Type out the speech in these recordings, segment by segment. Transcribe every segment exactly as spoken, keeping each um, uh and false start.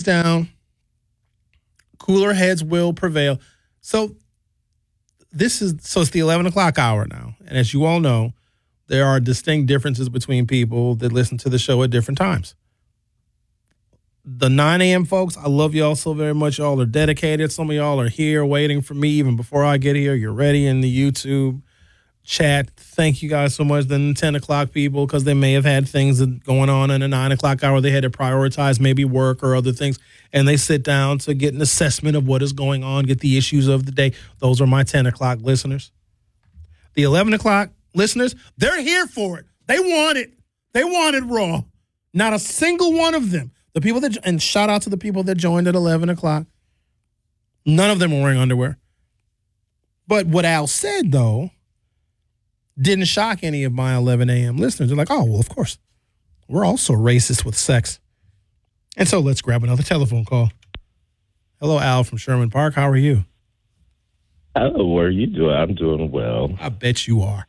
down. Cooler heads will prevail. So this is so it's the eleven o'clock hour now. And as you all know, there are distinct differences between people that listen to the show at different times. The nine a.m. folks, I love y'all so very much. Y'all are dedicated. Some of y'all are here waiting for me even before I get here. You're ready in the YouTube chat. Thank you guys so much. Then ten o'clock people, because they may have had things going on in the nine o'clock hour. They had to prioritize maybe work or other things. And they sit down to get an assessment of what is going on, get the issues of the day. Those are my ten o'clock listeners. The eleven o'clock listeners, they're here for it. They want it. They want it raw. Not a single one of them. The people that, and shout out to the people that joined at eleven o'clock. None of them are wearing underwear. But what Al said, though, didn't shock any of my eleven a.m. listeners. They're like, oh, well, of course. We're also racist with sex. And so let's grab another telephone call. Hello, Al from Sherman Park. How are you? How are you doing? I'm doing well. I bet you are.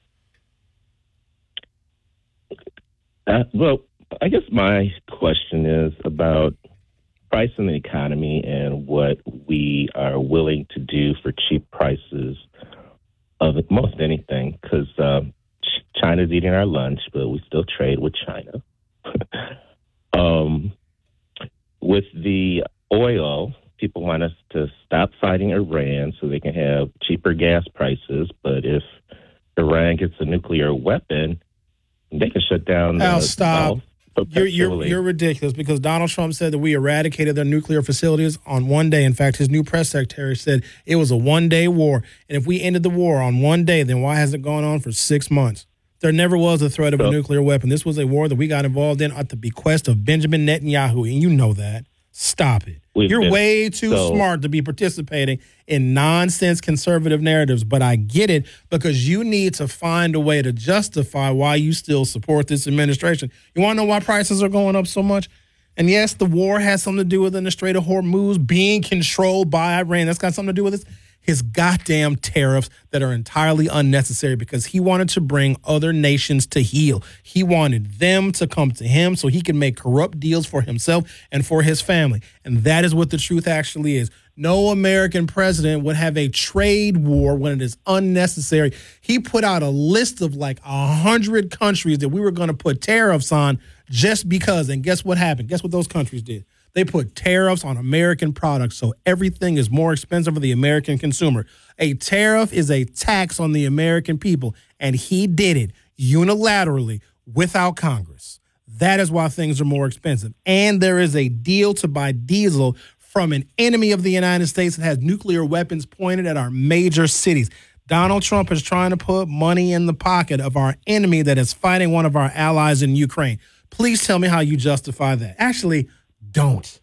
Uh, well, I guess my question is about price in the economy and what we are willing to do for cheap prices of most anything, because um, China's eating our lunch, but we still trade with China. um, with the oil, people want us to stop fighting Iran so they can have cheaper gas prices, but if Iran gets a nuclear weapon, they can shut down. Al, the, stop. Well, You're, you're, you're ridiculous, because Donald Trump said that we eradicated their nuclear facilities on one day. In fact, his new press secretary said it was a one-day war. And if we ended the war on one day, then why has it gone on for six months? There never was a threat of a nuclear weapon. This was a war that we got involved in at the bequest of Benjamin Netanyahu, and you know that. Stop it. You're been, way too so, smart to be participating in nonsense conservative narratives, but I get it, because you need to find a way to justify why you still support this administration. You want to know why prices are going up so much? And yes, the war has something to do with the Strait of Hormuz being controlled by Iran. That's got something to do with this. His goddamn tariffs that are entirely unnecessary, because he wanted to bring other nations to heel. He wanted them to come to him so he can make corrupt deals for himself and for his family. And that is what the truth actually is. No American president would have a trade war when it is unnecessary. He put out a list of like a hundred countries that we were going to put tariffs on just because. And guess what happened? Guess what those countries did? They put tariffs on American products, so everything is more expensive for the American consumer. A tariff is a tax on the American people, and he did it unilaterally without Congress. That is why things are more expensive. And there is a deal to buy diesel from an enemy of the United States that has nuclear weapons pointed at our major cities. Donald Trump is trying to put money in the pocket of our enemy that is fighting one of our allies in Ukraine. Please tell me how you justify that. Actually, don't.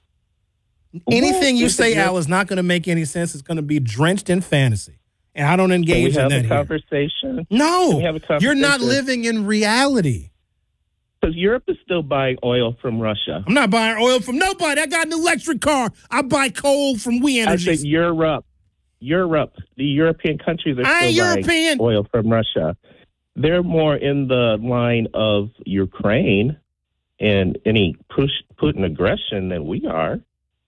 Anything you say, Al, is not going to make any sense. It's going to be drenched in fantasy. And I don't engage in that here. Conversation? No, have a conversation? You're not living in reality. Because Europe is still buying oil from Russia. I'm not buying oil from nobody. I got an electric car. I buy coal from We Energy. I said Europe. Europe. The European countries are I still ain't buying European. oil from Russia. They're more in the line of Ukraine and any push Putin aggression than we are.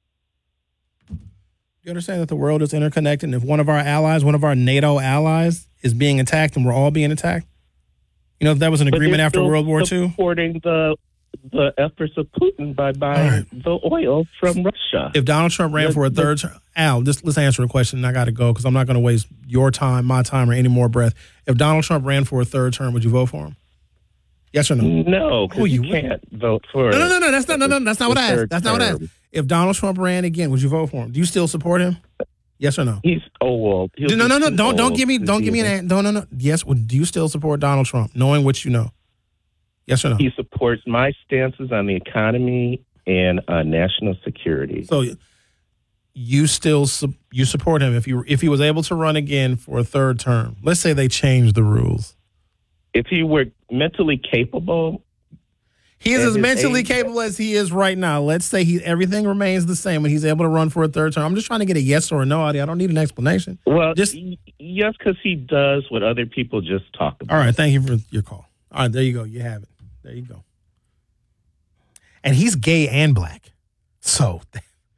You understand that the world is interconnected, and if one of our allies, one of our NATO allies, is being attacked, and we're all being attacked? You know, that was an agreement after World War Two. Supporting the the efforts of Putin by buying right. the oil from Russia. If Donald Trump ran for a third term, Al, just let's answer a question, and I got to go because I'm not going to waste your time, my time, or any more breath. If Donald Trump ran for a third term, would you vote for him? Yes or no? No, because oh, you, you can't vote for. No, no, no, no. That's not. No, no, that's not what I asked. That's not what I asked. If Donald Trump ran again, would you vote for him? Do you still support him? Yes or no? He's old. No, no, no, no. Don't don't give me don't give me an no, no, no. Yes. Well, do you still support Donald Trump, knowing what you know? Yes or no? He supports my stances on the economy and uh, national security. So you still su- you support him if he if he was able to run again for a third term. Let's say they changed the rules. If he were mentally capable, he is as mentally age, capable as he is right now. Let's say he everything remains the same when he's able to run for a third term. I'm just trying to get a yes or a no out of you. I don't need an explanation. Well, just yes, because he does what other people just talk about. All right, thank you for your call. All right, there you go. You have it. There you go. And he's gay and black. So